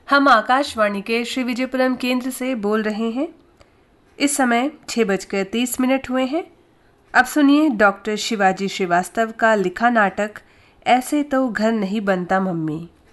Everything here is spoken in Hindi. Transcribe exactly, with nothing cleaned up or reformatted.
हम आकाशवाणी के श्री विजयपुरम केंद्र से बोल रहे हैं। इस समय छः बजकर तीस मिनट हुए हैं। अब सुनिए डॉक्टर शिवाजी श्रीवास्तव का लिखा नाटक ऐसे तो घर नहीं बनता मम्मी।